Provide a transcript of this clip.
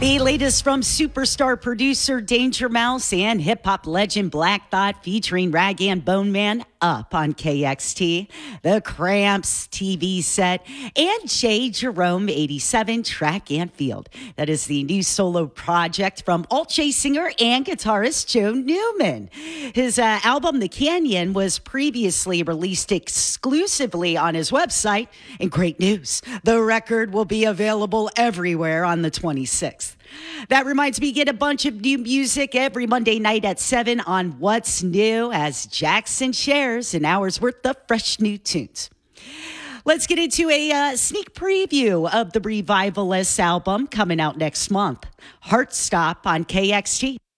The latest from superstar producer Danger Mouse and hip-hop legend Black Thought featuring Rag and Bone Man up on KXT, the Cramps TV set, and J. Jerome 87 track and field. That is the new solo project from alt-J singer and guitarist Joe Newman. His album, The Canyon, was previously released exclusively on his website. And great news, the record will be available everywhere on the 26th. That reminds me, get a bunch of new music every Monday night at 7 on What's New as Jackson shares an hour's worth of fresh new tunes. Let's get into a sneak preview of the Revivalists album coming out next month. Heartstop on KXT.